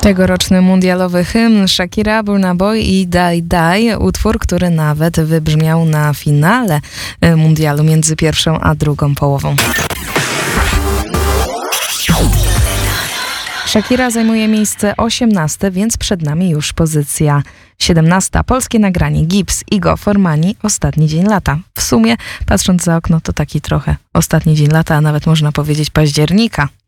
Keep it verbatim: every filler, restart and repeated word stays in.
Tegoroczny mundialowy hymn Shakira, Burna Boy i Die Die, utwór, który nawet wybrzmiał na finale mundialu między pierwszą a drugą połową. Shakira zajmuje miejsce osiemnaste, więc przed nami już pozycja siedemnasta. Polskie nagranie Gibbs, Igo, Formani, Ostatni dzień lata. W sumie, patrząc za okno, to taki trochę ostatni dzień lata, a nawet można powiedzieć października.